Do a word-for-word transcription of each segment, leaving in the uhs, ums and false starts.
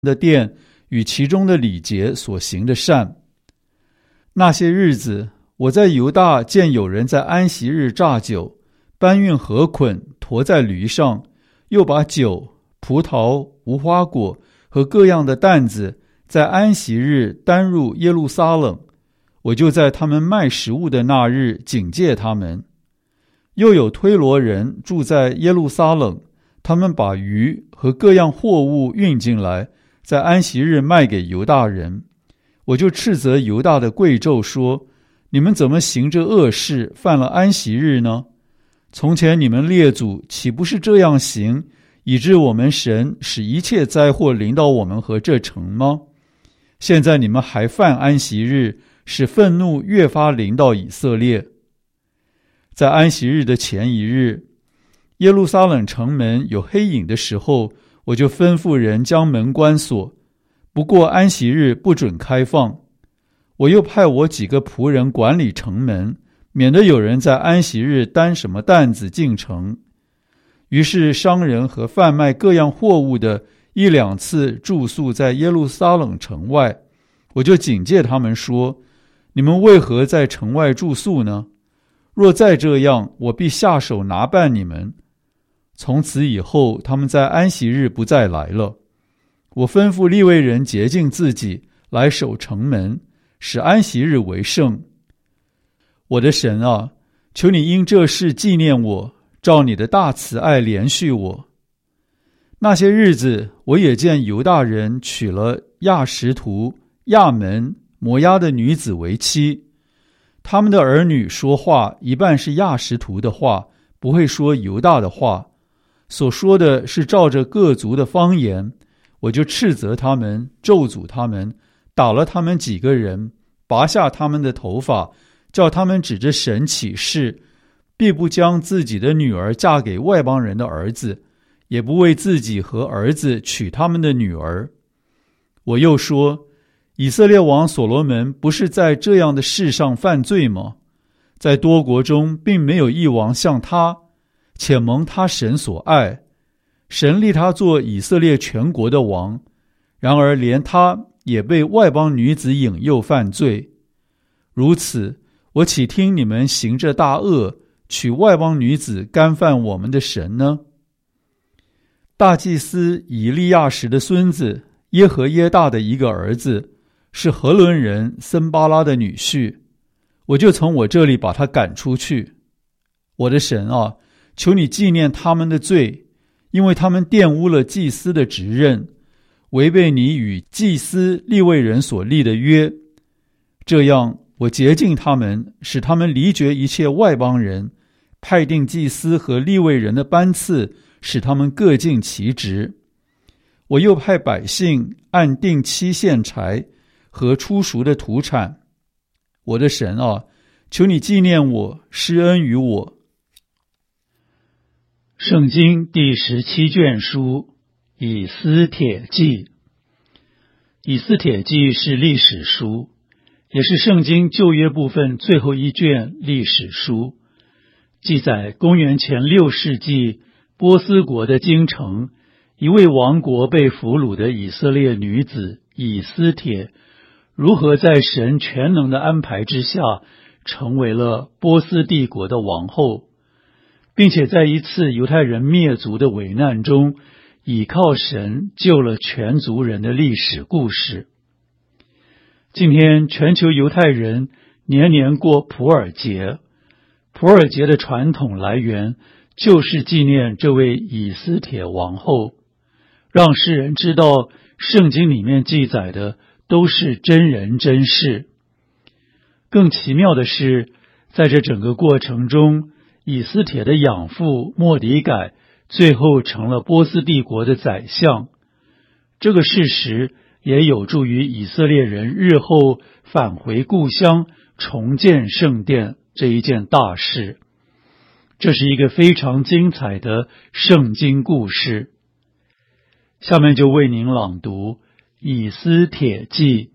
的殿与其中的礼节所行的善。那些日子，我在犹大见有人在安息日榨酒，搬运禾捆，驮在驴上，又把酒、葡萄、无花果和各样的担子在安息日担入耶路撒冷。我就在他们卖食物的那日警戒他们。又有推罗人住在耶路撒冷，他们把鱼和各样货物运进来，在安息日卖给犹大人。我就斥责犹大的贵胄说：你们怎么行这恶事，犯了安息日呢？从前你们列祖岂不是这样行，以致我们神使一切灾祸临到我们和这城吗？现在你们还犯安息日，使愤怒越发临到以色列。在安息日的前一日，耶路撒冷城门有黑影的时候，我就吩咐人将门关锁，不过安息日不准开放。我又派我几个仆人管理城门，免得有人在安息日担什么担子进城。于是商人和贩卖各样货物的一两次住宿在耶路撒冷城外，我就警戒他们说：你们为何在城外住宿呢？若再这样，我必下手拿办你们。从此以后，他们在安息日不再来了。我吩咐利未人洁净自己，来守城门，使安息日为圣。我的神啊，求你因这事纪念我，照你的大慈爱怜恤我。那些日子，我也见犹大人娶了亚实图、亚门、摩押的女子为妻，他们的儿女说话一半是亚实图的话，不会说犹大的话，所说的是照着各族的方言。我就斥责他们，咒诅他们，打了他们几个人，拔下他们的头发，叫他们指着神起誓，必不将自己的女儿嫁给外邦人的儿子，也不为自己和儿子娶他们的女儿。我又说，以色列王所罗门不是在这样的事上犯罪吗？在多国中并没有一王像他，且蒙他神所爱，神立他做以色列全国的王，然而连他也被外邦女子引诱犯罪。如此，我岂听你们行这大恶，娶外邦女子干犯我们的神呢？大祭司以利亚实的孙子耶和耶大的一个儿子，是何伦人森巴拉的女婿，我就从我这里把他赶出去。我的神啊，求你纪念他们的罪，因为他们玷污了祭司的职任，违背你与祭司利未人所立的约。这样，我洁净他们，使他们离绝一切外邦人，派定祭司和利未人的班次，使他们各尽其职。我又派百姓按定期献柴和初熟的土产。我的神啊，求你纪念我，施恩于我。 圣经第十七卷书以斯帖记。以斯帖记是历史书，也是圣经旧约部分最后一卷历史书，记载公元前六世纪波斯国的京城，一位亡国被俘虏的以色列女子以斯帖，如何在神全能的安排之下，成为了波斯帝国的王后，并且在一次犹太人灭族的危难中，倚靠神救了全族人的历史故事。今天全球犹太人年年过普尔节，普尔节的传统来源就是纪念这位以斯帖王后，让世人知道圣经里面记载的都是真人真事。更奇妙的是，在这整个过程中，以斯帖的养父末底改最后成了波斯帝国的宰相，这个事实也有助于以色列人日后返回故乡，重建圣殿这一件大事。这是一个非常精彩的圣经故事。下面就为您朗读以斯帖记。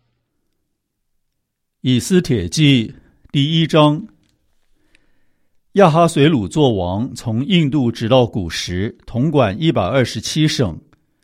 以斯帖记第一章。亚哈随鲁作王，从印度直到古时，统管一百二十七省。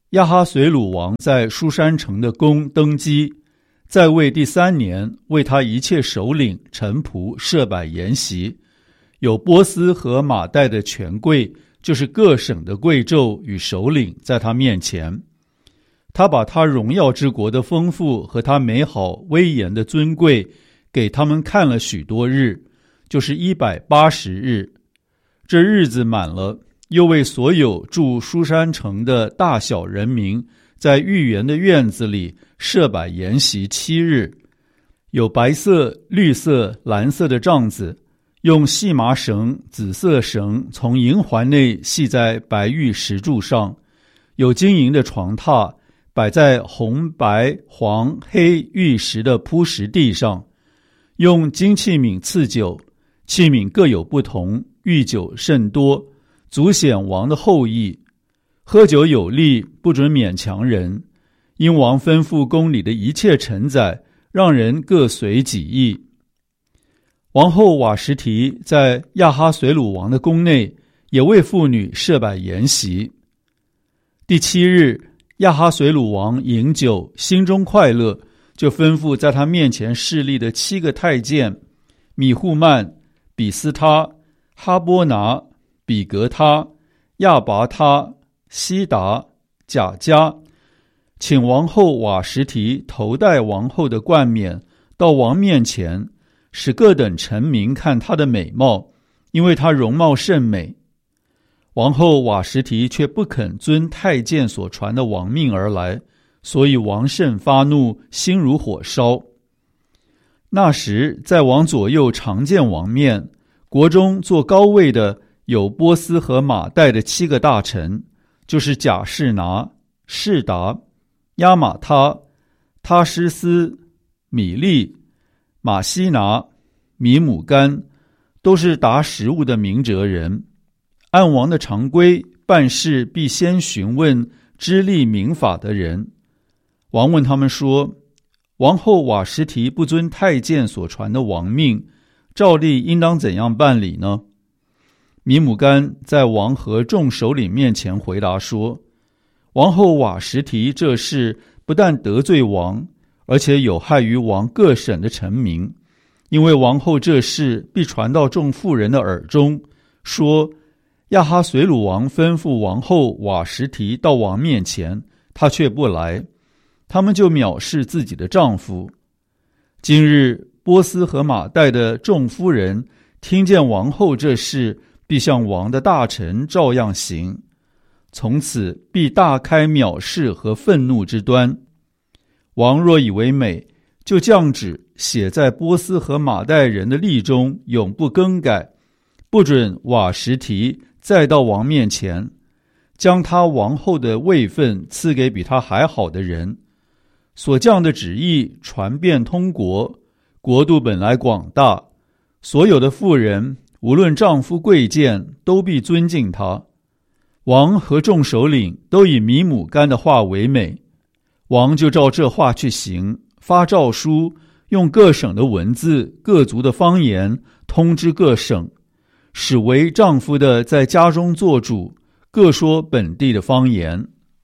亚哈随鲁王在书珊城的宫登基，在位第三年，为他一切首领臣仆设摆筵席，有波斯和马代的权贵，就是各省的贵胄与首领，在他面前。他把他荣耀之国的丰富和他美好威严的尊贵给他们看了许多日，就是一百八十日。这日子满了，又为所有住书珊城的大小人民，在御园的院子里设摆筵席七日，有白色、绿色、蓝色的帐子，用细麻绳、紫色绳从银环内系在白玉石柱上，有金银的床榻摆在红、白、黄、黑玉石的铺石地上，用金器皿赐酒，器皿各有不同，御酒甚多，足显王的后裔。喝酒有例，不准勉强人，因王吩咐宫里的一切臣宰，让人各随己意。王后瓦实提在亚哈随鲁王的宫内，也为妇女设摆筵席。第七日，亚哈随鲁王饮酒，心中快乐，就吩咐在他面前侍立的七个太监米户曼、比斯他、哈波拿、比格他、亚拔他、西达、贾加，请王后瓦实提头戴王后的冠冕，到王面前，使各等臣民看她的美貌，因为她容貌甚美。王后瓦实提却不肯遵太监所传的王命而来，所以王甚发怒，心如火烧。那时在王左右常见王面，国中坐高位的有波斯和马代的七个大臣，就是贾士拿、士达、亚玛他、他施斯、米利、马西拿、米姆干，都是达食物的明哲人。按王的常规，办事必先询问知历明法的人。王问他们说，王后瓦实提不遵太监所传的王命，照例应当怎样办理呢？米姆干在王和众首领面前回答说，王后瓦实提这事不但得罪王，而且有害于王各省的臣民，因为王后这事必传到众妇人的耳中，说亚哈随鲁王吩咐王后瓦实提到王面前，她却不来，他们就藐视自己的丈夫。今日波斯和马代的众夫人听见王后这事，必向王的大臣照样行，从此必大开藐视和愤怒之端。王若以为美，就降旨写在波斯和马代人的例中，永不更改，不准瓦实提再到王面前，将他王后的位分赐给比他还好的人。所降的旨意传遍通国，国度本来广大，所有的妇人无论丈夫贵贱，都必尊敬他。王和众首领都以米姆干的话为美，王就照这话去行，发诏书，用各省的文字、各族的方言通知各省，使为丈夫的在家中做主，各说本地的方言。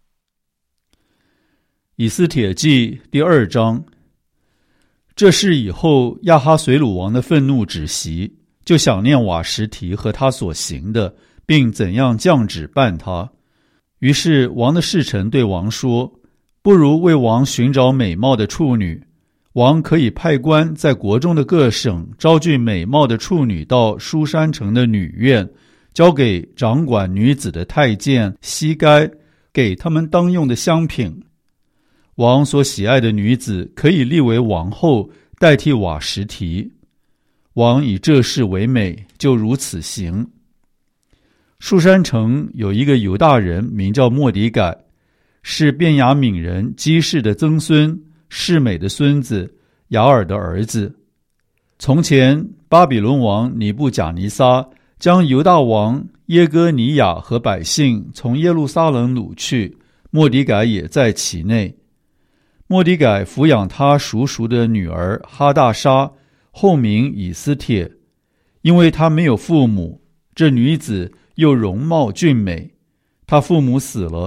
以斯帖记第二章。这事以后，亚哈随鲁王的愤怒止息，就想念瓦实提和他所行的，并怎样降旨办他。于是王的侍臣对王说，不如为王寻找美貌的处女，王可以派官在国中的各省招聚美貌的处女到书珊城的女院，交给掌管女子的太监西该，给他们当用的香品。王所喜爱的女子可以立为王后，代替瓦实提。王以这事为美，就如此行。书珊城有一个犹大人，名叫末底改，是便雅悯人基士的曾孙，示美的孙子，雅尔的儿子。从前巴比伦王尼布甲尼撒将犹大王耶哥尼雅和百姓从耶路撒冷掳去，末底改也在其内。末底改抚养他叔叔的女儿哈大沙，后名以斯帖，因为她没有父母，这女子又容貌俊美。她父母死了，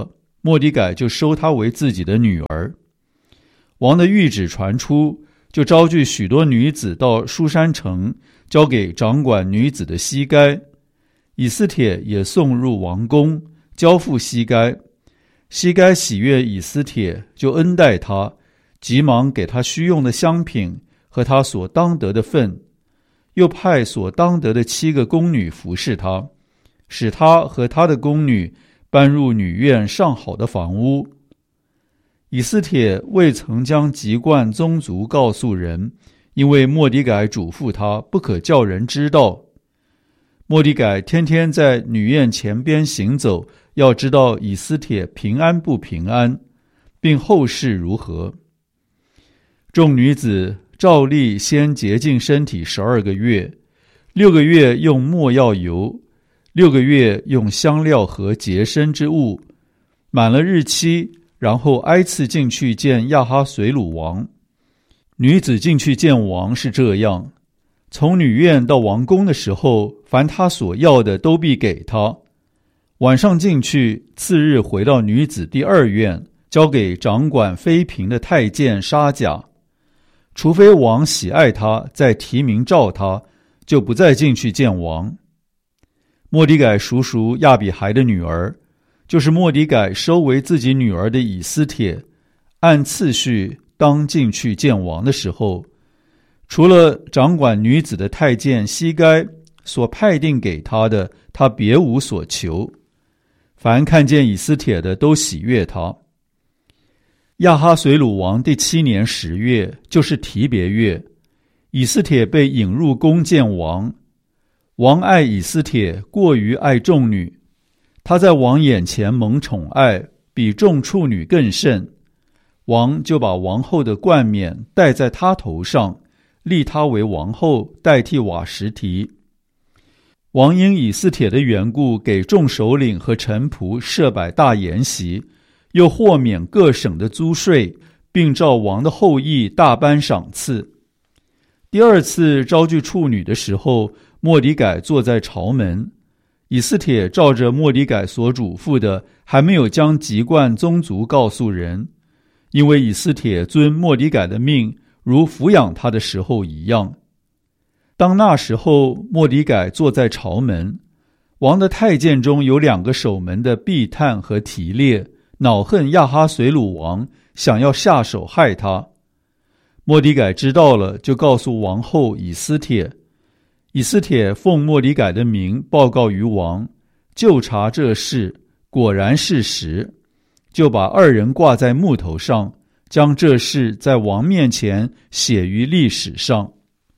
末底改就收她为自己的女儿。王的谕旨传出，就招聚许多女子到书珊城，交给掌管女子的西该。以斯帖也送入王宫，交付西该。西该喜悦以斯帖，就恩待他，急忙给他需用的香品和他所当得的份，又派所当得的七个宫女服侍他，使他和他的宫女搬入女院上好的房屋。以斯帖未曾将籍贯宗族告诉人，因为末底改嘱咐他不可叫人知道。末底改天天在女院前边行走，要知道以斯帖平安不平安，并后事如何。众女子照例先洁净身体十二个月，六个月用没药油，六个月用香料和洁身之物，满了日期，然后挨次进去见亚哈随鲁王。女子进去见王是这样：从女院到王宫的时候，凡他所要的都必给他。晚上进去，次日回到女子第二院，交给掌管妃嫔的太监沙甲。除非王喜爱他，再提名召他，就不再进去见王。末底改叔叔亚比孩的女儿，就是末底改收为自己女儿的以斯帖，按次序当进去见王的时候，除了掌管女子的太监西该所派定给他的，他别无所求。凡看见以斯帖的都喜悦他。亚哈随鲁王第七年十月，就是提别月，以斯帖被引入宫见王。王爱以斯帖过于爱众女，她在王眼前蒙宠爱，比众处女更甚。王就把王后的冠冕戴在她头上，立她为王后，代替瓦实提。王因以斯帖的缘故，给众首领和臣仆设摆大筵席，又豁免各省的租税，并照王的后裔大颁赏赐。第二次招聚处女的时候，末底改坐在朝门。以斯帖照着末底改所嘱咐的，还没有将籍贯宗族告诉人，因为以斯帖遵末底改的命，如抚养他的时候一样。当那时候，末底改坐在朝门，王的太监中有两个守门的毕探和提列，恼恨亚哈随鲁王，想要下手害他。末底改知道了，就告诉王后以斯帖。以斯帖奉末底改的名报告于王，就查这事，果然是实，就把二人挂在木头上，将这事在王面前写于历史上。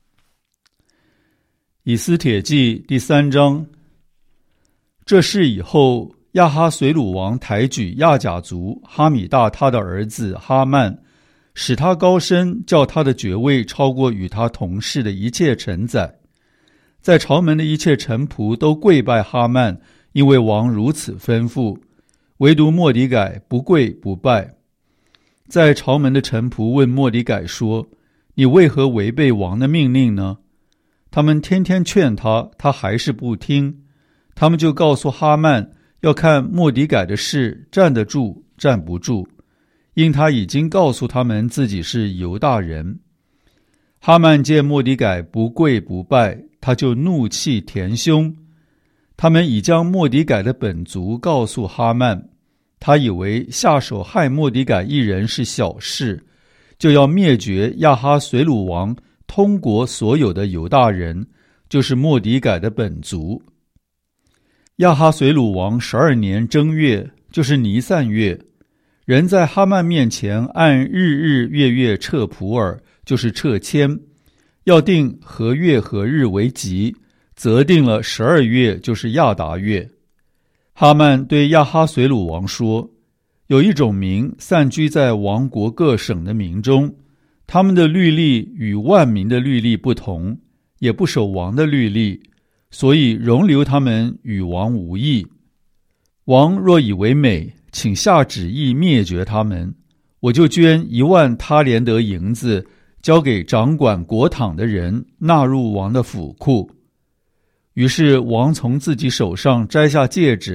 以斯帖记第三章。这事以后，亚哈随鲁王抬举亚甲族哈米大他的儿子哈曼，使他高升，叫他的爵位超过与他同事的一切臣宰。在朝门的一切臣仆都跪拜哈曼，因为王如此吩咐，唯独末底改不跪不拜。在朝门的臣仆问末底改说：你为何违背王的命令呢？他们天天劝他，他还是不听。他们就告诉哈曼，要看末底改的事站得住站不住，因他已经告诉他们自己是犹大人。哈曼见末底改不跪不拜，他就怒气填胸。他们已将末底改的本族告诉哈曼，他以为下手害末底改一人是小事，就要灭绝亚哈随鲁王通国所有的犹大人，就是末底改的本族。亚哈随鲁王十二年正月，就是尼散月，人在哈曼面前按日日月月撤普尔，就是撤迁，要定何月何日为吉，则定了十二月，就是亚达月。哈曼对亚哈随鲁王说：有一种民散居在王国各省的民中，他们的律例与万民的律例不同，也不守王的律例，所以容留他们与王无异。王若以为美，请下旨意灭绝他们，我就捐一万他连得银子，交给掌管国帑的人，纳入王的府库。于是王从自己手上摘下戒指，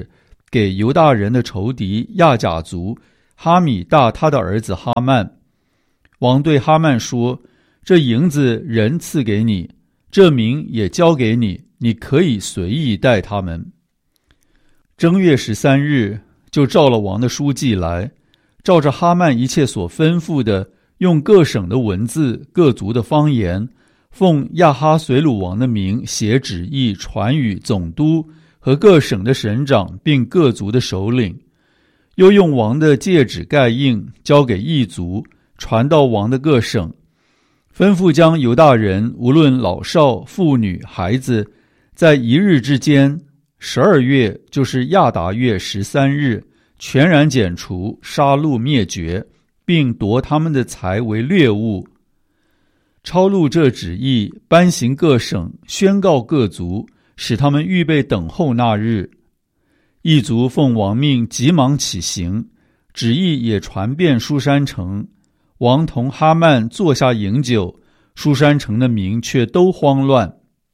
给犹大人的仇敌亚甲族哈米大他的儿子哈曼。王对哈曼说：这银子人赐给你，这民也交给你，你可以随意待他们。正月十三日，就召了王的书记来，照着哈曼一切所吩咐的，用各省的文字、各族的方言，奉亚哈随鲁王的名写旨意传与总督和各省的省长，并各族的首领，又用王的戒指盖印交给异族，传到王的各省，吩咐将犹大人无论老少妇女孩子，在一日之间，十二月就是亚达月十三日，全然剪除，杀戮灭绝，并夺他们的财为掠物。抄录这旨意，颁行各省，宣告各族，使他们预备等候那日。异族奉王命急忙起行，旨意也传遍书珊城。王同哈曼坐下饮酒，书珊城的民却都慌乱。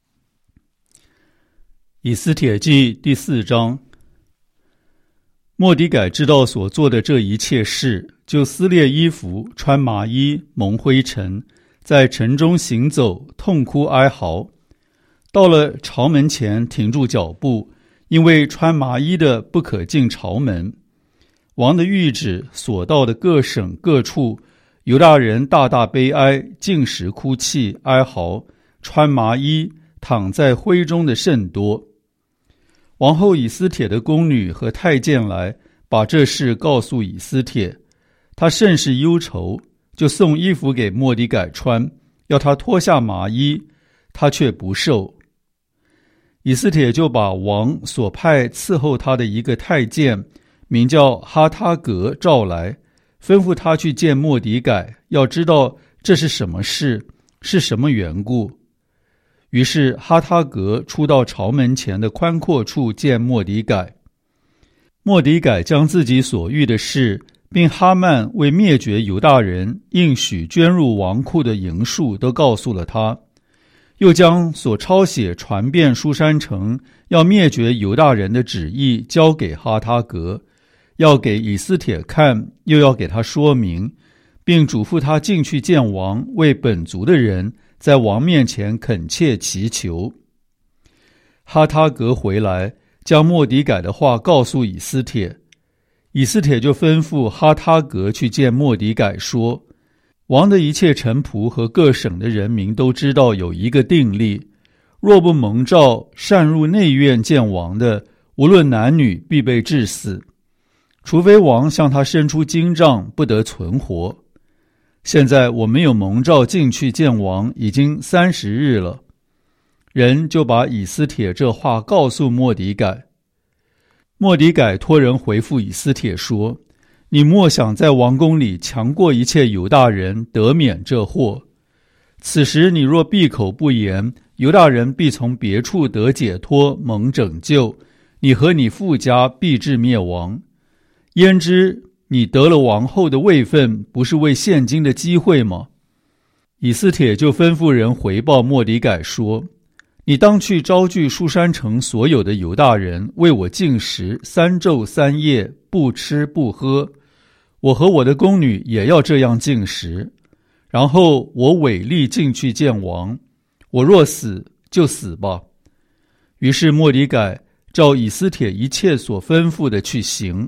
以斯帖记第四章。末底改知道所做的这一切事，就撕裂衣服，穿麻衣，蒙灰尘，在城中行走，痛哭哀嚎。到了朝门前，停住脚步，因为穿麻衣的不可进朝门。王的谕旨所到的各省各处，犹大人大大悲哀，尽食哭泣哀嚎，穿麻衣，躺在灰中的甚多。王后以斯帖的宫女和太监来，把这事告诉以斯帖，他甚是忧愁，就送衣服给末底改穿，要他脱下麻衣，他却不受。以斯帖就把王所派伺候他的一个太监，名叫哈他格召来，吩咐他去见末底改，要知道这是什么事，是什么缘故。于是哈他格出到朝门前的宽阔处见末底改。末底改将自己所遇的事，并哈曼为灭绝犹大人应许捐入王库的银数都告诉了他，又将所抄写传遍书珊城要灭绝犹大人的旨意交给哈他格，要给以斯帖看，又要给他说明，并嘱咐他进去见王，为本族的人在王面前恳切祈求。哈他格回来，将末底改的话告诉以斯帖。以斯帖就吩咐哈他格去见末底改，说：王的一切臣仆和各省的人民都知道有一个定例，若不蒙召擅入内院见王的，无论男女，必被治死，除非王向他伸出金杖，不得存活。现在我没有蒙召进去见王，已经三十日了。人就把以斯帖这话告诉末底改。末底改托人回复以斯帖说：你莫想在王宫里强过一切犹大人，得免这祸。此时你若闭口不言，犹大人必从别处得解脱，蒙拯救，你和你父家必至灭亡。焉知你得了王后的位分，不是为现今的机会吗？以斯帖就吩咐人回报末底改说：你当去招聚书珊城所有的犹大人，为我禁食三昼三夜，不吃不喝。我和我的宫女也要这样禁食。然后我违例进去见王，我若死就死吧。于是末底改照以斯帖一切所吩咐的去行。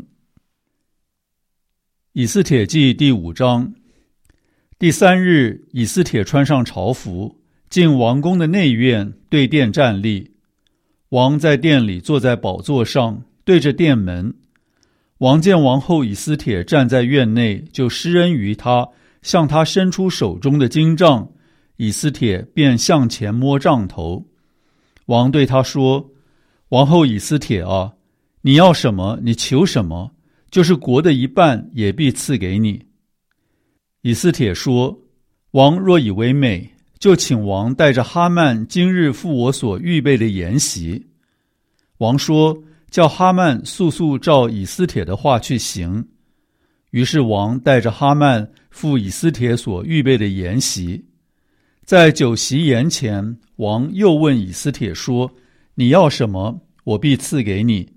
以斯帖记第五章。第三日，以斯帖穿上朝服，进王宫的内院，对殿站立。王在殿里坐在宝座上，对着殿门。王见王后以斯帖站在院内，就施恩于他，向他伸出手中的金杖，以斯帖便向前摸杖头。王对他说：王后以斯帖啊，你要什么，你求什么，就是国的一半也必赐给你。以斯帖说：王若以为美，就请王带着哈曼今日赴我所预备的筵席。王说：叫哈曼速速照以斯帖的话去行。于是王带着哈曼赴以斯帖所预备的筵席。在酒席筵前，王又问以斯帖说：你要什么，我必赐给你；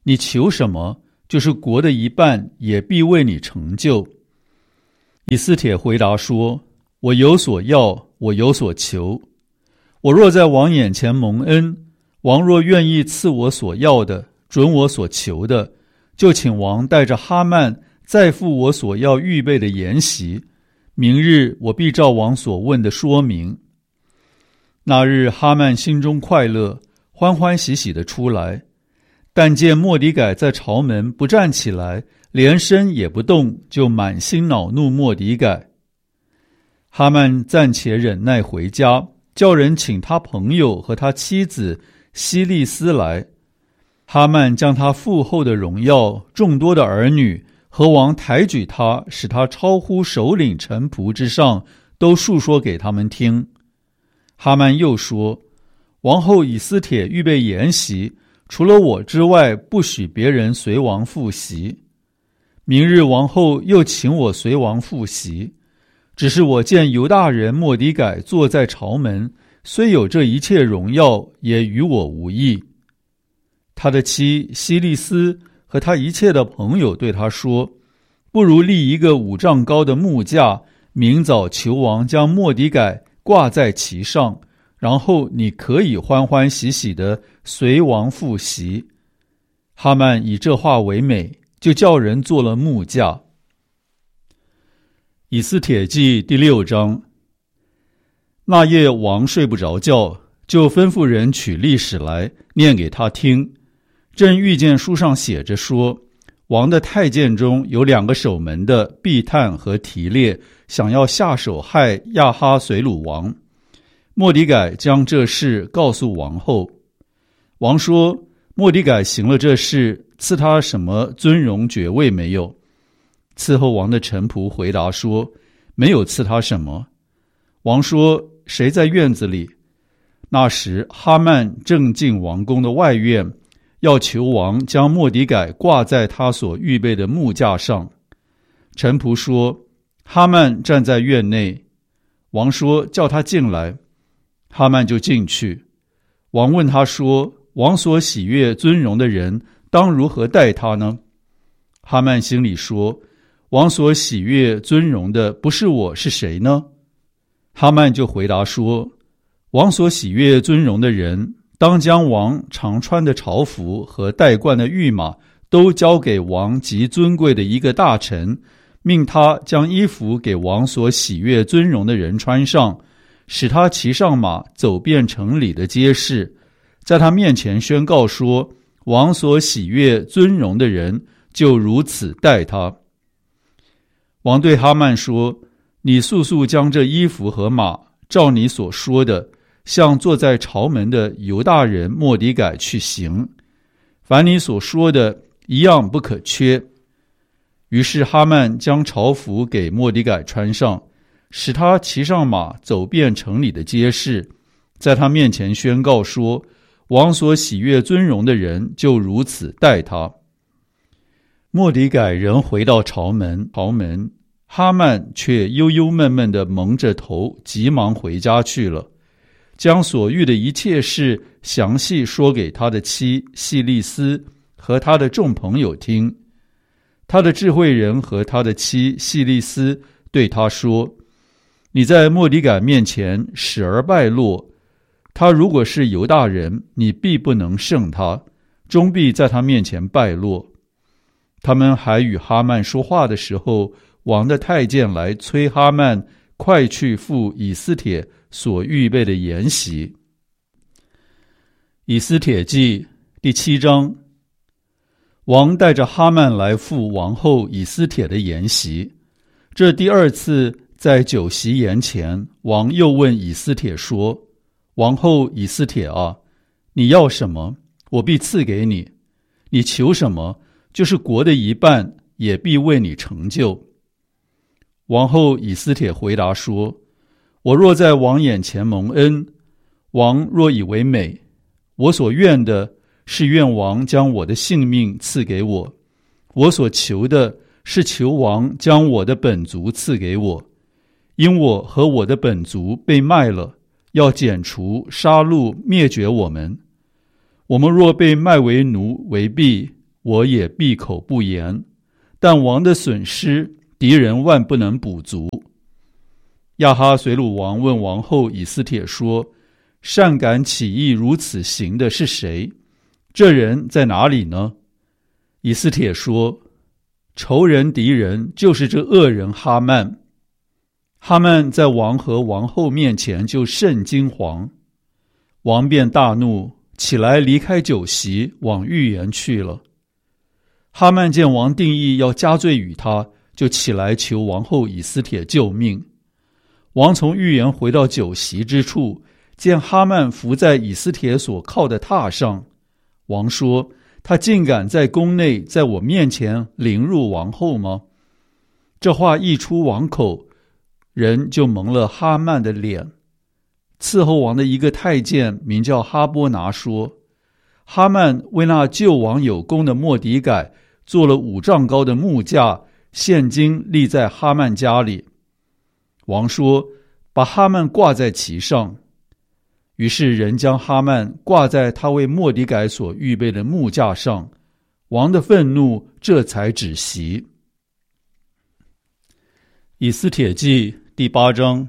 你求什么，就是国的一半也必为你成就。以斯帖回答说，我有所要，我有所求。我若在王眼前蒙恩，王若愿意赐我所要的，准我所求的，就请王带着哈曼再赴我所要预备的筵席，明日我必照王所问的说明。那日哈曼心中快乐，欢欢喜喜地出来，但见末底改在朝门不站起来，连身也不动，就满心恼怒末底改。哈曼暂且忍耐回家，叫人请他朋友和他妻子希利斯来。哈曼将他父后的荣耀、众多的儿女和王抬举他，使他超乎首领臣仆之上，都述说给他们听。哈曼又说，王后以斯帖预备筵席，除了我之外，不许别人随王赴席。明日王后又请我随王赴席，只是我见犹大人末底改坐在朝门，虽有这一切荣耀，也与我无益。他的妻希利斯和他一切的朋友对他说，不如立一个五丈高的木架，明早求王将末底改挂在其上，然后你可以欢欢喜喜地随王赴席。哈曼以这话为美，就叫人做了木架。以斯帖记第六章。那夜王睡不着觉，就吩咐人取历史来念给他听。正遇见书上写着说，王的太监中有两个守门的毕探和提列，想要下手害亚哈随鲁王。末底改将这事告诉王后。王说，末底改行了这事，赐他什么尊荣爵位没有？伺候王的臣仆回答说，没有赐他什么。王说，谁在院子里？那时哈曼正进王宫的外院，要求王将末底改挂在他所预备的木架上。臣仆说，哈曼站在院内。王说，叫他进来。哈曼就进去。王问他说，王所喜悦尊荣的人当如何待他呢？哈曼心里说，王所喜悦尊荣的不是我，是谁呢？哈曼就回答说，王所喜悦尊荣的人，当将王常穿的朝服和戴冠的御马都交给王极尊贵的一个大臣，命他将衣服给王所喜悦尊荣的人穿上，使他骑上马走遍城里的街市，在他面前宣告说，王所喜悦尊荣的人就如此待他。王对哈曼说，你速速将这衣服和马照你所说的，向坐在朝门的犹大人末底改去行，凡你所说的一样不可缺。于是哈曼将朝服给末底改穿上，使他骑上马走遍城里的街市，在他面前宣告说，王所喜悦尊荣的人就如此待他。末底改人回到朝门，朝门哈曼却忧忧闷闷地蒙着头，急忙回家去了，将所遇的一切事详细说给他的妻希利斯和他的众朋友听。他的智慧人和他的妻希利斯对他说，你在末底改面前使而败落，他如果是犹大人，你必不能胜他，终必在他面前败落。他们还与哈曼说话的时候，王的太监来催哈曼快去赴以斯帖所预备的筵席。以斯帖记第七章。王带着哈曼来赴王后以斯帖的筵席。这第二次在酒席筵前，王又问以斯帖说，王后以斯帖啊，你要什么，我必赐给你；你求什么，就是国的一半，也必为你成就。王后以斯帖回答说，我若在王眼前蒙恩，王若以为美，我所愿的是愿王将我的性命赐给我，我所求的是求王将我的本族赐给我，因我和我的本族被卖了，要剪除杀戮灭绝我们。我们若被卖为奴为婢， 我也闭口不言。但王的损失，敌人万不能补足。亚哈随鲁王问王后以斯帖说：善敢起意如此行的是谁？这人在哪里呢？以斯帖说：仇人敌人就是这恶人哈曼。哈曼在王和王后面前就甚惊惶，王便大怒，起来离开酒席，往御园去了。哈曼见王定意要加罪于他，就起来求王后以斯帖救命。王从御园回到酒席之处，见哈曼伏在以斯帖所靠的榻上。王说：他竟敢在宫内在我面前凌辱王后吗？这话一出王口，人就蒙了哈曼的脸。伺候王的一个太监名叫哈波拿说：哈曼为那救王有功的末底改做了五丈高的木架，现今立在哈曼家里。王说：把哈曼挂在其上。于是人将哈曼挂在他为末底改所预备的木架上，王的愤怒这才止息。以斯帖记第八章。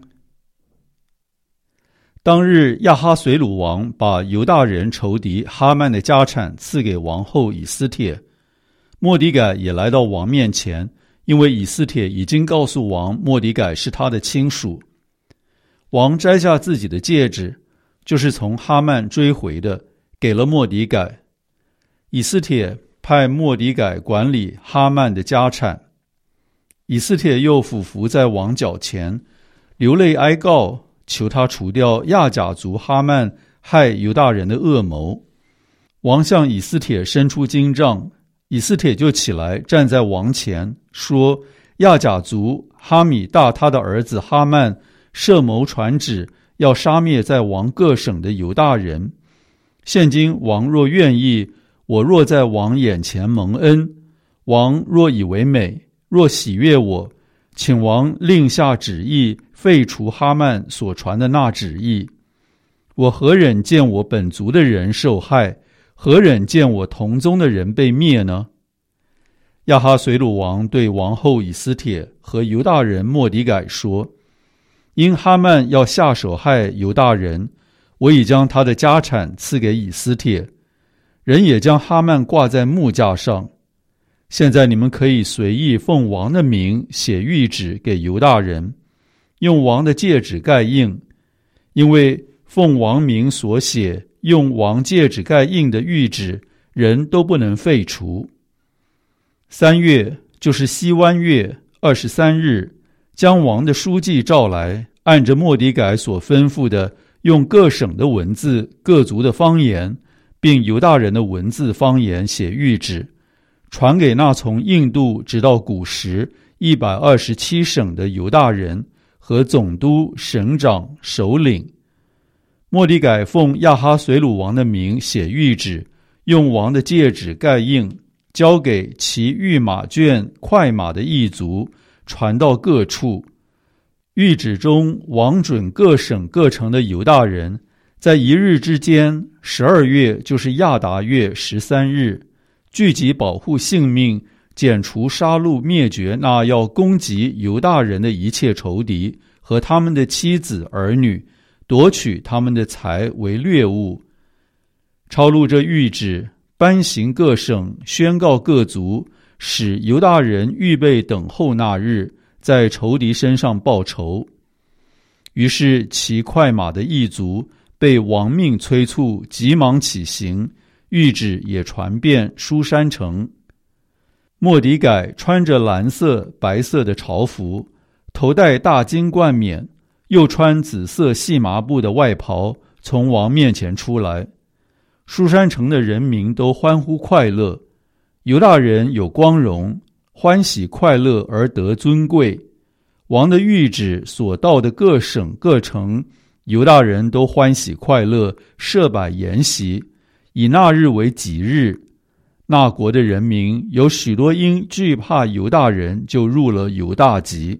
当日亚哈随鲁王把犹大人仇敌哈曼的家产赐给王后以斯帖，末底改也来到王面前，因为以斯帖已经告诉王末底改是他的亲属。王摘下自己的戒指，就是从哈曼追回的，给了末底改。以斯帖派末底改管理哈曼的家产。以斯帖又俯伏在王脚前，流泪哀告，求他除掉亚甲族哈曼害犹大人的恶谋。王向以斯帖伸出金杖，以斯帖就起来站在王前，说：亚甲族哈米大他的儿子哈曼设谋传旨，要杀灭在王各省的犹大人。现今王若愿意，我若在王眼前蒙恩，王若以为美，若喜悦我，请王令下旨意，废除哈曼所传的那旨意。我何忍见我本族的人受害，何忍见我同宗的人被灭呢？亚哈随鲁王对王后以斯帖和犹大人末底改说：因哈曼要下手害犹大人，我已将他的家产赐给以斯帖，人也将哈曼挂在木架上。现在你们可以随意奉王的名写谕旨给犹大人，用王的戒指盖印，因为奉王名所写用王戒指盖印的谕旨，人都不能废除。三月，就是西湾月二十三日，将王的书记召来，按着末底改所吩咐的，用各省的文字、各族的方言，并犹大人的文字方言写谕旨，传给那从印度直到古时一百二十七省的犹大人和总督、省长、首领。末底改奉亚哈随鲁王的名写谕旨，用王的戒指盖印，交给骑御马圈、快马的异族，传到各处。谕旨中，王准各省各城的犹大人，在一日之间，十二月就是亚达月十三日，聚集保护性命，剪除杀戮灭绝那要攻击犹大人的一切仇敌和他们的妻子儿女，夺取他们的财为掠物。抄录这谕旨，颁行各省，宣告各族，使犹大人预备等候那日，在仇敌身上报仇。于是骑快马的异族被王命催促，急忙起行，谕旨也传遍书珊城。末底改穿着蓝色、白色的朝服，头戴大金冠冕，又穿紫色细麻布的外袍，从王面前出来。书珊城的人民都欢呼快乐，犹大人有光荣，欢喜快乐而得尊贵。王的谕旨所到的各省各城，犹大人都欢喜快乐，设摆筵席，以那日为吉日。那国的人民有许多因惧怕犹大人，就入了犹大籍。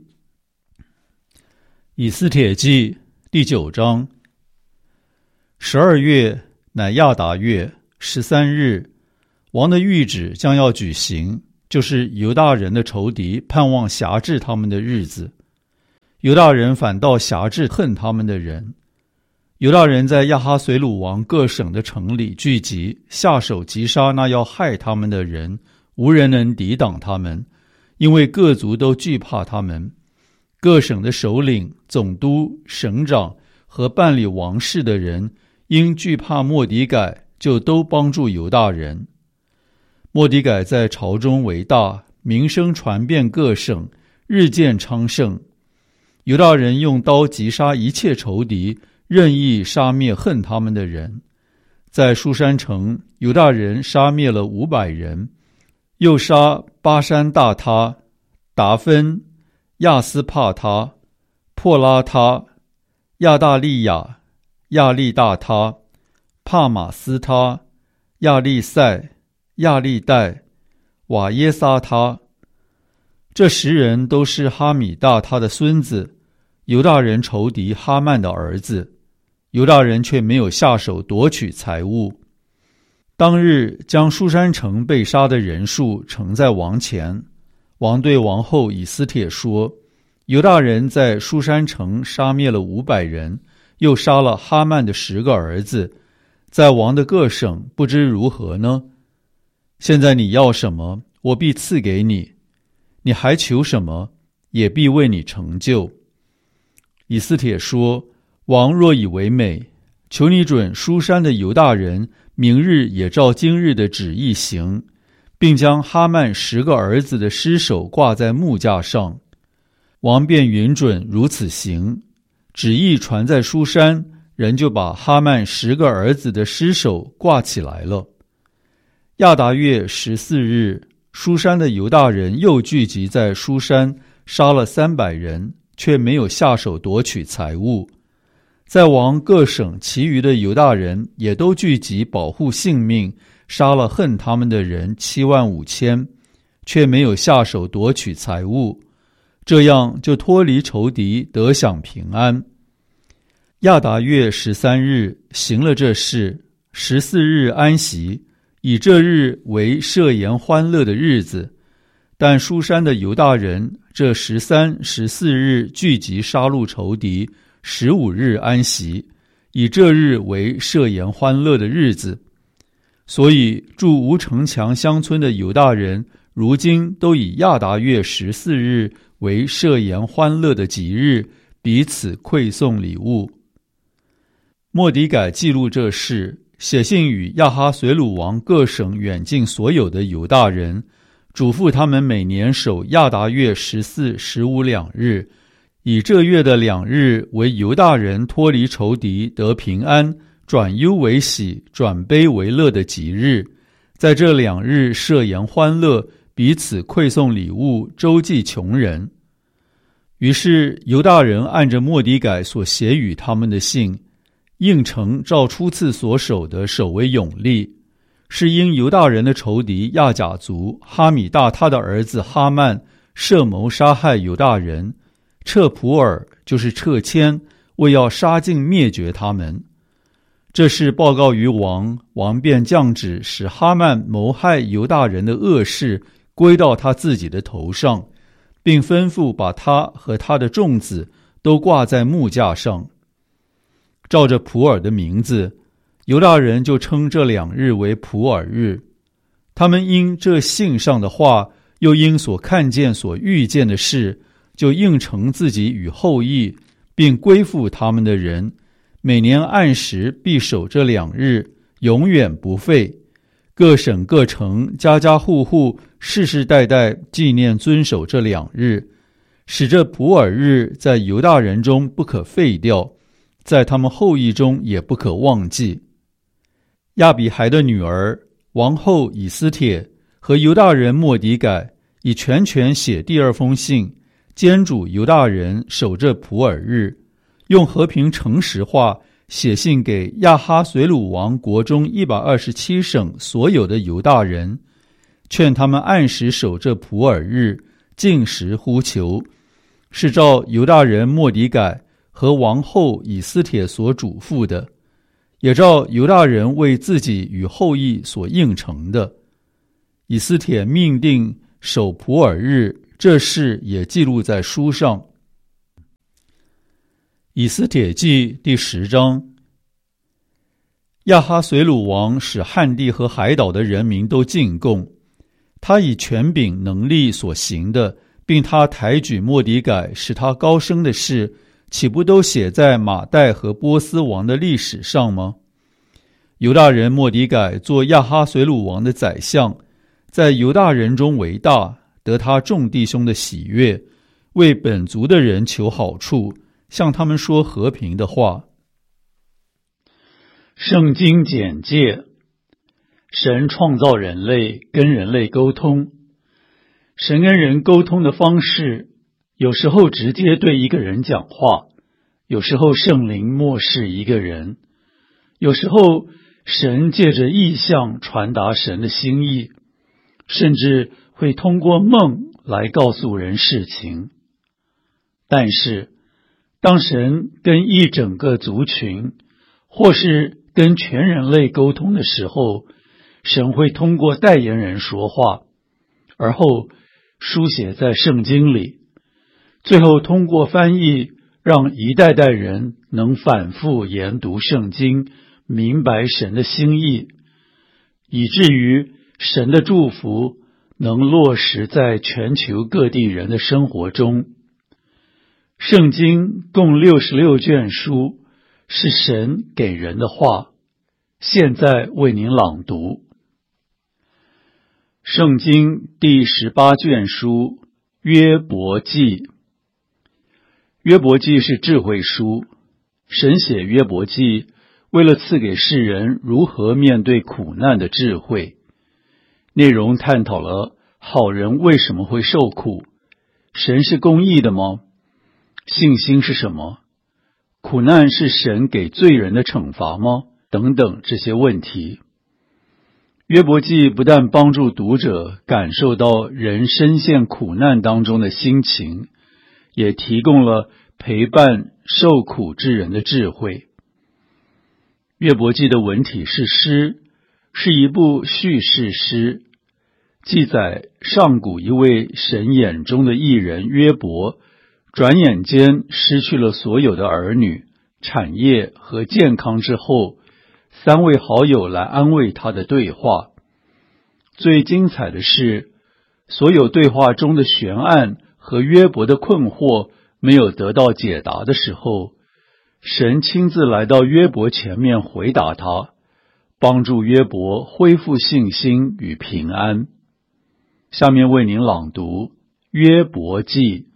以斯帖记第九章。十二月乃亚达月十三日， 王的谕旨将要举行，就是犹大人的仇敌盼望辖制他们的日子，犹大人反倒辖制恨他们的人。犹大人在亚哈随鲁王各省的城里聚集，下手击杀那要害他们的人，无人能抵挡他们，因为各族都惧怕他们。各省的首领、总督、省长和办理王事的人，因惧怕末底改，就都帮助犹大人。末底改在朝中为大，名声传遍各省，日渐昌盛。犹大人用刀击杀一切仇敌，任意杀灭恨他们的人。在书珊城，犹大人杀灭了五百人，又杀巴山大他、达芬、亚斯帕他、破拉他、亚大利亚、亚利大他、帕马斯他、亚利塞、亚利代、瓦耶撒他。这十人都是哈米大他的孙子，犹大人仇敌哈曼的儿子。犹大人却没有下手夺取财物。当日将书珊城被杀的人数呈在王前，王对王后以斯帖说，犹大人在书珊城杀灭了五百人，又杀了哈曼的十个儿子，在王的各省不知如何呢？现在你要什么，我必赐给你，你还求什么，也必为你成就。以斯帖说，王若以为美，求你准书珊的犹大人明日也照今日的旨意行，并将哈曼十个儿子的尸首挂在木架上。王便允准如此行，旨意传在书珊，人就把哈曼十个儿子的尸首挂起来了。亚达月十四日，书珊的犹大人又聚集在书珊，杀了三百人，却没有下手夺取财物。在王各省其余的犹大人也都聚集保护性命，杀了恨他们的人七万五千，却没有下手夺取财物，这样就脱离仇敌，得享平安。亚达月十三日行了这事，十四日安息，以这日为设筵欢乐的日子。但书珊的犹大人这十三、十四日聚集杀戮仇敌，十五日安息，以这日为设筵欢乐的日子。所以住无城墙乡村的犹大人，如今都以亚达月十四日为设筵欢乐的吉日，彼此馈送礼物。末底改记录这事，写信与亚哈随鲁王各省远近所有的犹大人，嘱咐他们每年守亚达月十四、十五两日，以这月的两日为犹大人脱离仇敌，得平安，转忧为喜，转悲为乐的吉日。在这两日设筵欢乐，彼此馈送礼物，周济穷人。于是犹大人按着末底改所写与他们的信，应承照初次所守的守为永立，是因犹大人的仇敌亚甲族哈米大他的儿子哈曼设谋杀害犹大人，撤普尔就是撤迁，为要杀尽灭绝他们。这事报告于王，王便降旨使哈曼谋害犹大人的恶事归到他自己的头上，并吩咐把他和他的众子都挂在木架上。照着普尔的名字，犹大人就称这两日为普尔日。他们因这信上的话，又因所看见所遇见的事，就应承自己与后裔，并归附他们的人，每年按时必守这两日，永远不废。各省各城家家户户世世代代纪念遵守这两日，使这普尔日在犹大人中不可废掉，在他们后裔中也不可忘记。亚比孩的女儿王后以斯帖和犹大人末底改以全权写第二封信，监主犹大人守这普尔日，用和平诚实话写信给亚哈随鲁王国中一百二十七省所有的犹大人，劝他们按时守这普尔日，禁食呼求，是照犹大人末底改和王后以斯帖所嘱咐的，也照犹大人为自己与后裔所应承的。 以斯帖命定守普珥日，这事也记录在书上。以斯帖记第十章。亚哈随鲁王使汉地和海岛的人民都进贡，他以权柄能力所行的，并他抬举末底改使他高升的事，岂不都写在马代和波斯王的历史上吗？犹大人末底改做亚哈随鲁王的宰相，在犹大人中为大，得他众弟兄的喜悦，为本族的人求好处，向他们说和平的话。 圣经简介：神创造人类，跟人类沟通。神跟人沟通的方式，有时候直接对一个人讲话，有时候圣灵默示一个人，有时候神借着异象传达神的心意，甚至会通过梦来告诉人事情。但是，当神跟一整个族群，或是跟全人类沟通的时候，神会通过代言人说话，而后书写在圣经里，最后通过翻译，让一代代人能反复研读圣经，明白神的心意，以至于神的祝福能落实在全球各地人的生活中。圣经共六十六卷书，是神给人的话，现在为您朗读。圣经第十八卷书，约伯记。约伯记是智慧书，神写约伯记，为了赐给世人如何面对苦难的智慧。内容探讨了好人为什么会受苦，神是公义的吗？信心是什么？苦难是神给罪人的惩罚吗？等等这些问题。约伯记不但帮助读者感受到人深陷苦难当中的心情，也提供了陪伴受苦之人的智慧。约伯记的文体是诗，是一部叙事诗，记载上古一位神眼中的义人约伯，转眼间失去了所有的儿女、产业和健康之后，三位好友来安慰他的对话。最精彩的是，所有对话中的悬案和约伯的困惑没有得到解答的时候，神亲自来到约伯前面回答他，帮助约伯恢复信心与平安。下面为您朗读约伯记。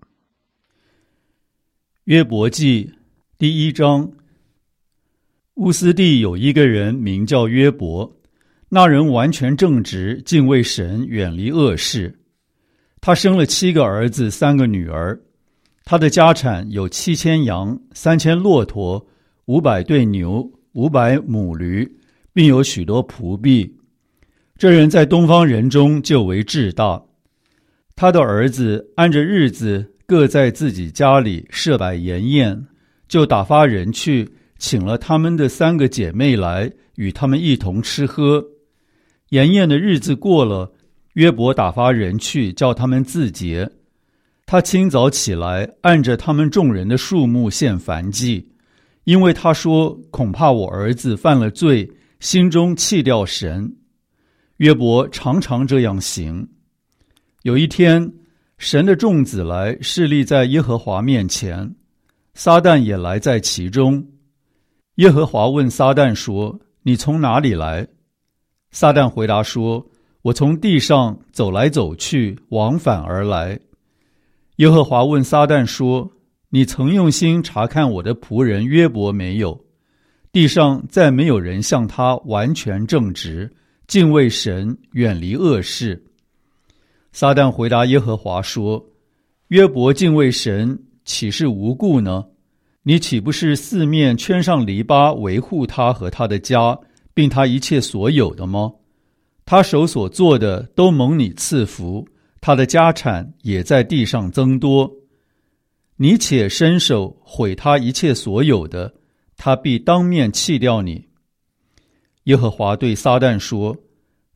约伯记第一章。乌斯地有一个人名叫约伯，那人完全正直，敬畏神，远离恶事。他生了七个儿子，三个女儿。他的家产有七千羊，三千骆驼，五百对牛，五百母驴，并有许多仆婢。这人在东方人中就为至大。他的儿子按着日子各在自己家里设摆筵宴，就打发人去请了他们的三个姐妹来，与他们一同吃喝。筵宴的日子过了，约伯打发人去叫他们自洁。他清早起来，按着他们众人的数目献燔祭，因为他说恐怕我儿子犯了罪，心中弃掉神。约伯常常这样行。有一天，神的众子来侍立在耶和华面前，撒旦也来在其中。耶和华问撒旦说：你从哪里来？撒旦回答说：我从地上走来走去，往返而来。耶和华问撒旦说：你曾用心查看我的仆人约伯没有？地上再没有人像他完全正直，敬畏神，远离恶事。撒旦回答耶和华说：约伯敬畏神，岂是无故呢？你岂不是四面圈上篱笆，维护他和他的家，并他一切所有的吗？他手所做的都蒙你赐福，他的家产也在地上增多。你且伸手毁他一切所有的，他必当面弃掉你。耶和华对撒旦说：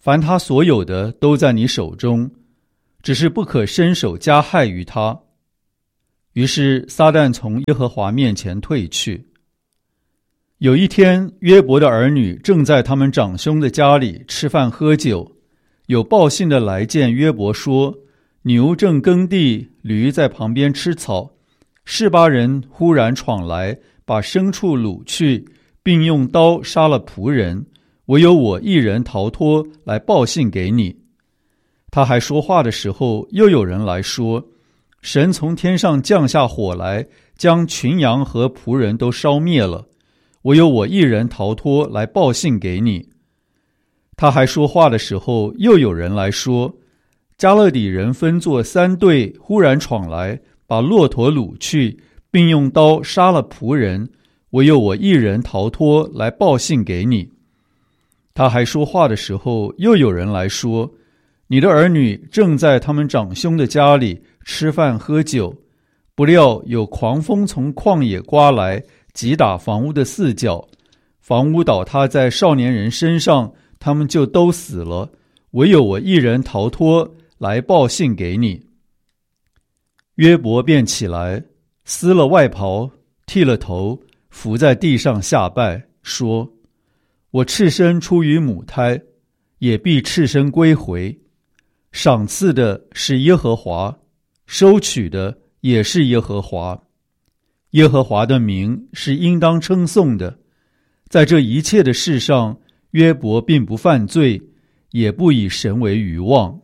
凡他所有的都在你手中，只是不可伸手加害于他。于是撒旦从耶和华面前退去。有一天，约伯的儿女正在他们长兄的家里吃饭喝酒，有报信的来见约伯说，牛正耕地，驴在旁边吃草，示巴人忽然闯来，把牲畜掳去，并用刀杀了仆人，唯有我一人逃脱，来报信给你。他还说话的时候，又有人来说，神从天上降下火来，将群羊和仆人都烧灭了，唯有我一人逃脱，来报信给你。他还说话的时候，又有人来说，加勒底人分作三队，忽然闯来，把骆驼掳去，并用刀杀了仆人，唯有我一人逃脱，来报信给你。他还说话的时候，又有人来说，你的儿女正在他们长兄的家里吃饭喝酒，不料有狂风从旷野刮来，击打房屋的四角，房屋倒塌在少年人身上，他们就都死了，唯有我一人逃脱，来报信给你。约伯便起来，撕了外袍，剃了头，伏在地上下拜，说，我赤身出于母胎，也必赤身归回。赏赐的是耶和华，收取的也是耶和华。耶和华的名是应当称颂的。在这一切的事上，约伯并不犯罪，也不以神为愚妄。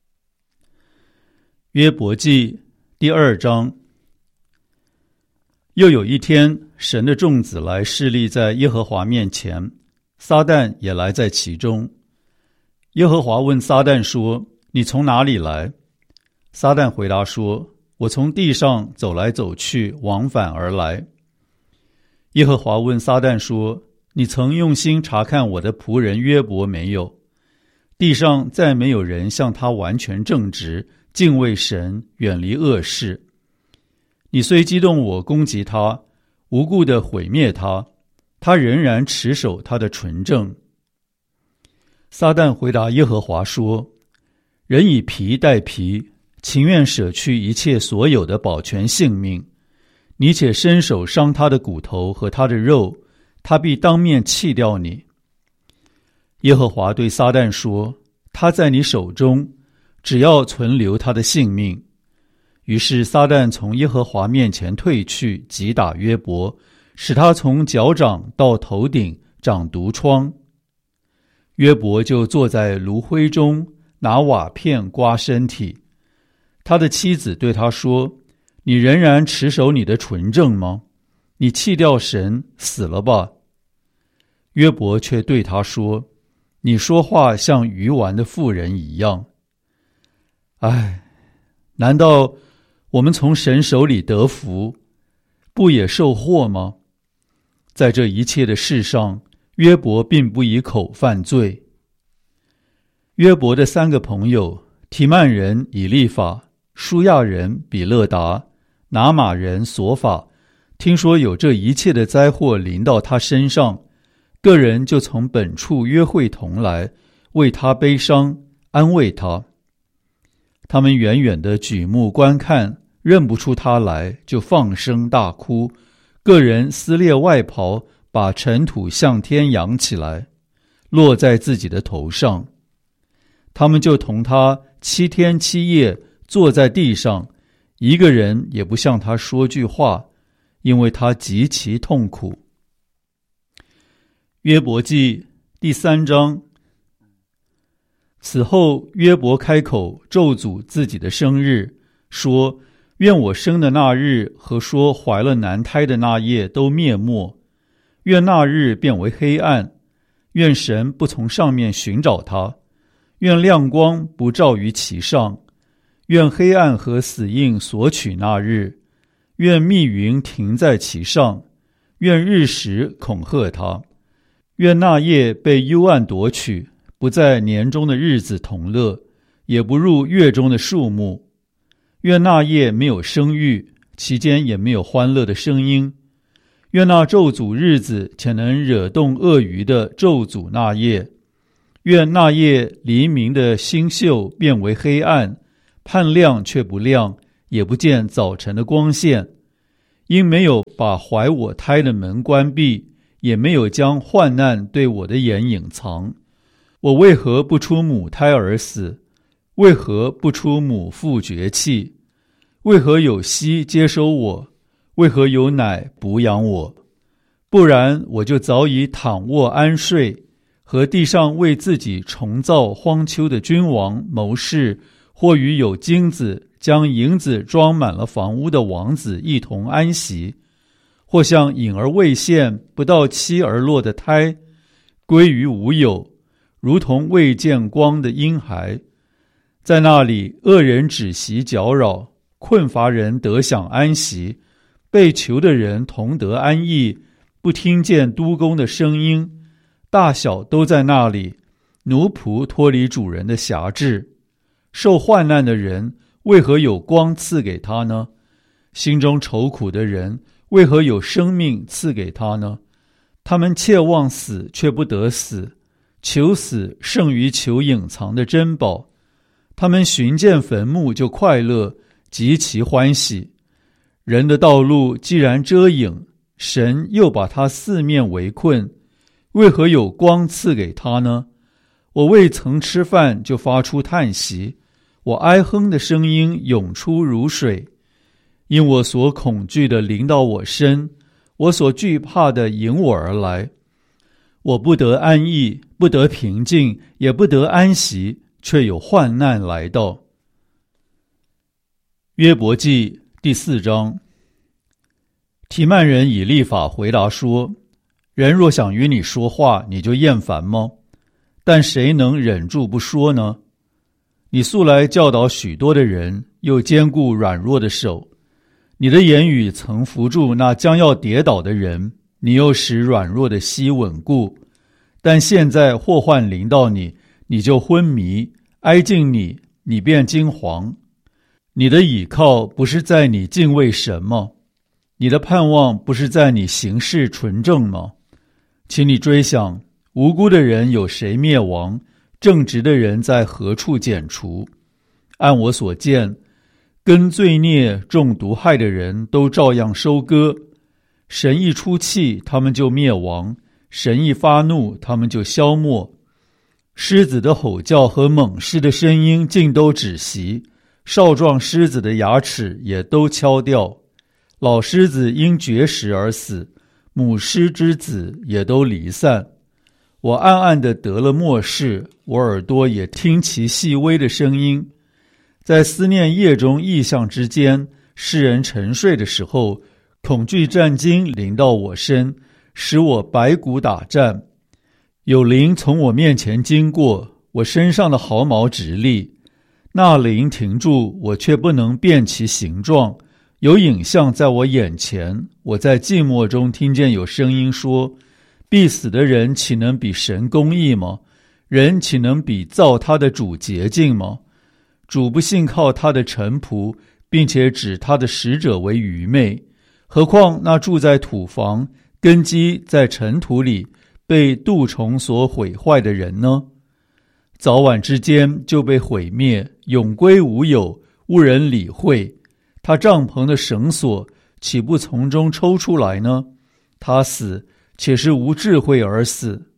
约伯记第二章。又有一天，神的众子来侍立在耶和华面前，撒旦也来在其中。耶和华问撒旦说，你从哪里来？撒旦回答说，我从地上走来走去，往返而来。耶和华问撒旦说，你曾用心查看我的仆人约伯没有？地上再没有人像他完全正直，敬畏神，远离恶事。你虽激动我攻击他，无故地毁灭他，他仍然持守他的纯正。撒旦回答耶和华说，人以皮代皮，情愿舍去一切所有的保全性命。你且伸手伤他的骨头和他的肉，他必当面弃掉你。耶和华对撒旦说，他在你手中，只要存留他的性命。于是撒旦从耶和华面前退去，击打约伯，使他从脚掌到头顶长毒疮。约伯就坐在炉灰中，拿瓦片刮身体。他的妻子对他说，你仍然持守你的纯正吗？你弃掉神，死了吧。约伯却对他说，你说话像愚顽的妇人一样。唉，难道我们从神手里得福，不也受祸吗？在这一切的事上，约伯并不以口犯罪。约伯的三个朋友，提曼人以利法、舒亚人比勒达、拿玛人索法，听说有这一切的灾祸临到他身上，个人就从本处约会同来，为他悲伤，安慰他。他们远远地举目观看，认不出他来，就放声大哭，个人撕裂外袍，把尘土向天扬起来，落在自己的头上。他们就同他七天七夜坐在地上，一个人也不向他说句话，因为他极其痛苦。约伯记第三章。此后约伯开口咒诅自己的生日，说，愿我生的那日和说怀了男胎的那夜都灭没，愿那日变为黑暗，愿神不从上面寻找他，愿亮光不照于其上，愿黑暗和死印索取那日，愿密云停在其上，愿日食恐吓他，愿那夜被幽暗夺取，不在年中的日子同乐，也不入月中的数目。愿那夜没有生育，其间也没有欢乐的声音。愿那咒诅日子且能惹动鳄鱼的咒诅那夜。 愿那夜黎明的星宿变为黑暗，盼亮却不亮，也不见早晨的光线。因没有把怀我胎的门关闭，也没有将患难对我的眼隐藏。我为何不出母胎而死？为何不出母腹绝气？为何有息接收我？为何有奶哺养我？不然我就早已躺卧安睡，和地上为自己重造荒丘的君王谋士，或与有金子将银子装满了房屋的王子一同安息，或像隐而未现不到期而落的胎，归于无有，如同未见光的婴孩。在那里，恶人止息搅扰，困乏人得享安息，被囚的人同得安逸，不听见督工的声音，大小都在那里，奴仆脱离主人的辖制。受患难的人为何有光赐给他呢？心中愁苦的人为何有生命赐给他呢？他们切望死却不得死，求死胜于求隐藏的珍宝。他们寻见坟墓就快乐，极其欢喜。人的道路既然遮影，神又把他四面围困，为何有光赐给他呢？我未曾吃饭就发出叹息，我哀哼的声音涌出如水。因我所恐惧的临到我身，我所惧怕的迎我而来。我不得安逸，不得平静，也不得安息，却有患难来到。约伯记第四章。提曼人以利法回答说：人若想与你说话，你就厌烦吗？但谁能忍住不说呢？你素来教导许多的人，又坚固软弱的手。你的言语曾扶住那将要跌倒的人，你又使软弱的膝稳固。但现在祸患临到你，你就昏迷；挨近你，你便惊惶。你的倚靠不是在你敬畏神吗？你的盼望不是在你行事纯正吗？请你追想，无辜的人有谁灭亡？正直的人在何处剪除？按我所见，跟罪孽中毒害的人都照样收割。神一出气，他们就灭亡；神一发怒，他们就消没。狮子的吼叫和猛狮的声音尽都止息，少壮狮子的牙齿也都敲掉。老狮子因绝食而死，母狮之子也都离散。我暗暗地得了默示，我耳朵也听其细微的声音。在思念夜中异象之间，世人沉睡的时候，恐惧战惊临到我身，使我百骨打颤。有灵从我面前经过，我身上的毫毛直立。那灵停住，我却不能辨其形状。有影像在我眼前，我在寂寞中听见有声音说：必死的人岂能比神公义吗？人岂能比造他的主洁净吗？主不信靠他的臣仆，并且指他的使者为愚昧。何况那住在土房，根基在尘土里，被蠹虫所毁坏的人呢？早晚之间就被毁灭，永归无有，无人理会。他帐篷的绳索岂不从中抽出来呢？他死，且是无智慧而死。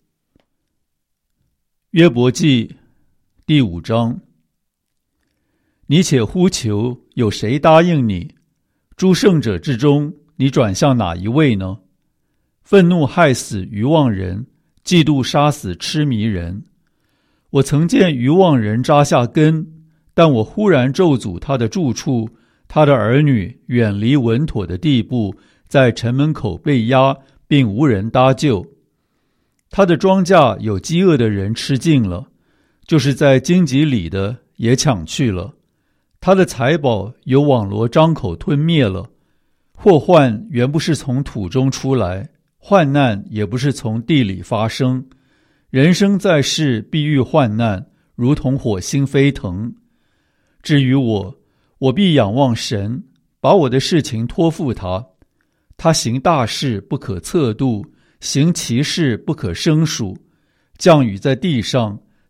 约伯记第五章。你且呼求，有谁答应你？诸圣者之中，你转向哪一位呢？愤怒害死愚妄人，嫉妒杀死痴迷人。我曾见愚妄人扎下根，但我忽然咒诅他的住处，他的儿女远离稳妥的地步，在城门口被压，并无人搭救。他的庄稼有饥饿的人吃尽了，就是在荆棘里的也抢去了。他的财宝有网罗张口吞灭了。祸患原不是从土中出来，患难也不是从地里发生。人生在世必遇患难，如同火星飞腾。至于我，我必仰望神，把我的事情托付他。他行大事不可测度，行奇事不可胜数。降雨在地上，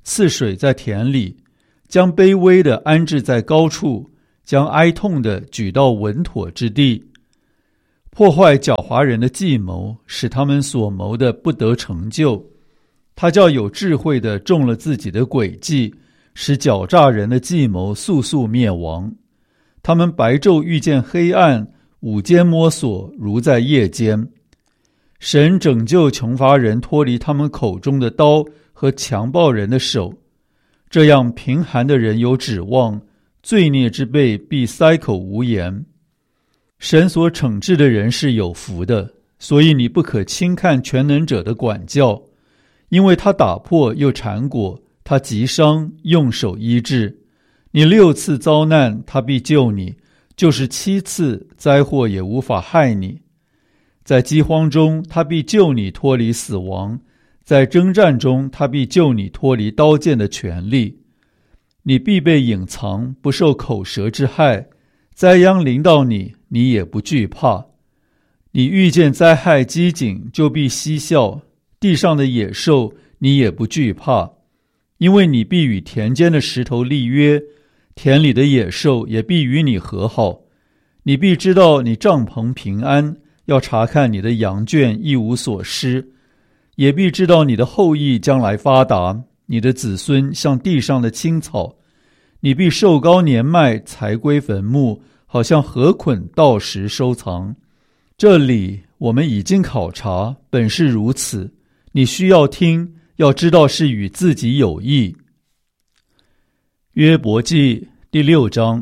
赐水在田里，将卑微的安置在高处，将哀痛的举到稳妥之地。破坏狡猾人的计谋，使他们所谋的不得成就。他叫有智慧的中了自己的诡计，使狡诈人的计谋速速灭亡。他们白昼遇见黑暗，午间摸索如在夜间。神拯救穷乏人脱离他们口中的刀和强暴人的手，这样贫寒的人有指望，罪孽之辈必塞口无言。神所惩治的人是有福的，所以你不可轻看全能者的管教，因为他打破又缠裹，他击伤用手医治。你六次遭难，他必救你，就是七次灾祸也无法害你。在饥荒中，他必救你脱离死亡；在征战中，他必救你脱离刀剑的权利。你必被隐藏，不受口舌之害。灾殃临到你，你也不惧怕。你遇见灾害饥馑，就必嬉笑；地上的野兽，你也不惧怕，因为你必与田间的石头立约，田里的野兽也必与你和好。你必知道你帐篷平安，要查看你的羊圈一无所失，也必知道你的后裔将来发达，你的子孙像地上的青草。你必寿高年迈，才归坟墓，好像禾捆到时收藏。这里我们已经考察，本是如此。你需要听，要知道是与自己有益。约伯记第六章。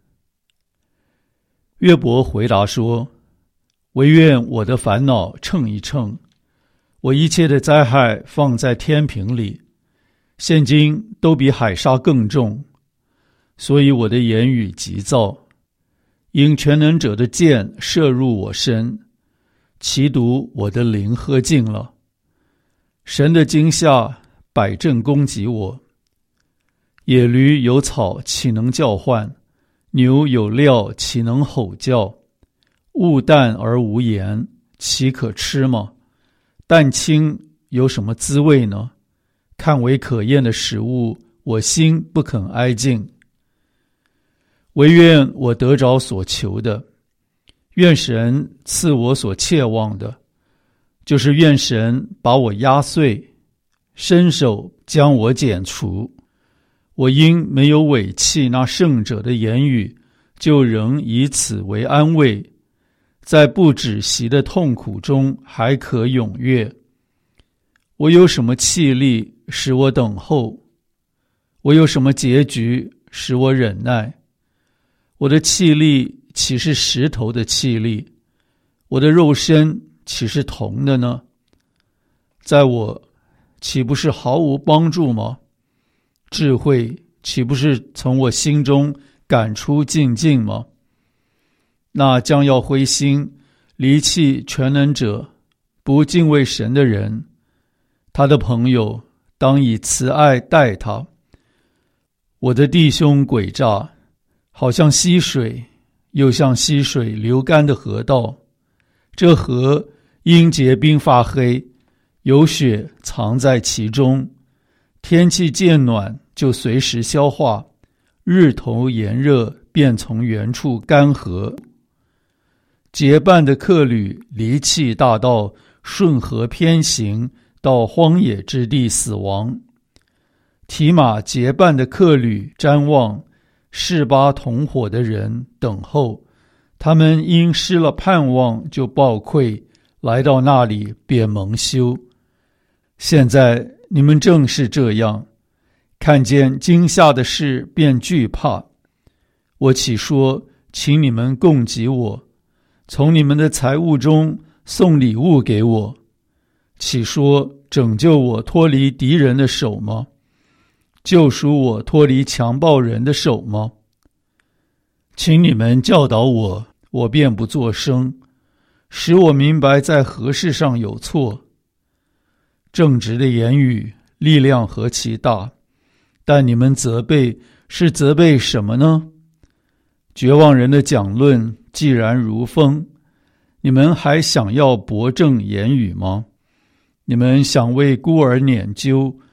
约伯回答说：惟愿我的烦恼称一称，我一切的灾害放在天平里，现今都比海沙更重。所以我的言语急躁，因全能者的箭射入我身，其毒我的灵喝尽了。神的惊吓百阵攻击我。野驴有草岂能叫唤？牛有料岂能吼叫？物淡而无盐，岂可吃吗？蛋清有什么滋味呢？看为可厌的食物，我心不肯挨近。惟愿我得着所求的，愿神赐我所切望的，就是愿神把我压碎，伸手将我剪除。我因没有违弃那圣者的言语，就仍以此为安慰，在不止息的痛苦中还可踊跃。我有什么气力使我等候？我有什么结局使我忍耐？我的气力岂是石头的气力？我的肉身岂是铜的呢？在我岂不是毫无帮助吗？智慧岂不是从我心中赶出尽尽吗？那将要灰心离弃全能者，不敬畏神的人，他的朋友当以慈爱待他。我的弟兄诡诈，好像溪水，又像溪水流干的河道。这河因结冰发黑，有雪藏在其中。天气渐暖，就随时消化；日头炎热，便从原处干涸。结伴的客旅离弃大道，顺河偏行，到荒野之地死亡。提马结伴的客旅瞻望，示巴同伙的人等候，他们因失了盼望就暴愧，来到那里便蒙羞。现在你们正是这样，看见惊吓的事便惧怕。我岂说请你们供给我，从你们的财物中送礼物给我？岂说拯救我脱离敌人的手吗？救赎我脱离强暴人的手吗？请你们教导我，我便不作声，使我明白在何事上有错。正直的言语力量何其大，但你们责备是责备什么呢？绝望人的讲论既然如风，你们还想要驳正言语吗？你们想为孤儿撵究，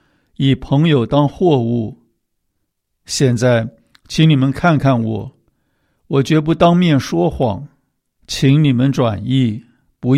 以朋友当货物。现在，请你们看看我，我绝不当面说谎，请你们转意。